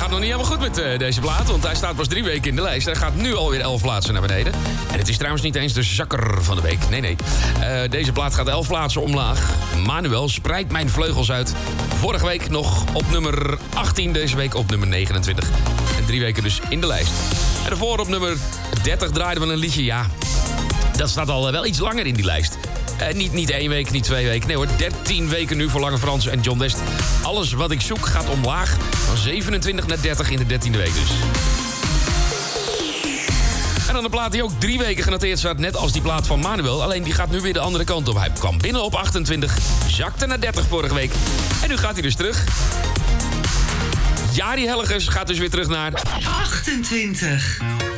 gaat nog niet helemaal goed met deze plaat, want hij staat pas 3 weken in de lijst. Hij gaat nu alweer 11 plaatsen naar beneden. En het is trouwens niet eens de zakker van de week. Nee. Deze plaat gaat 11 plaatsen omlaag. Manuel, Spreid mijn vleugels uit. Vorige week nog op nummer 18, deze week op nummer 29. En 3 weken dus in de lijst. En daarvoor op nummer 30 draaiden we een liedje, ja. Dat staat al wel iets langer in die lijst. Niet 1 week, niet 2 weken. Nee hoor, 13 weken nu voor Lange Frans en John West. Alles wat ik zoek gaat omlaag. Van 27 naar 30 in de 13e week dus. En dan de plaat die ook 3 weken genoteerd staat, net als die plaat van Manuel. Alleen die gaat nu weer de andere kant op. Hij kwam binnen op 28, zakte naar 30 vorige week. En nu gaat hij dus terug. Jari Helgers gaat dus weer terug naar 28.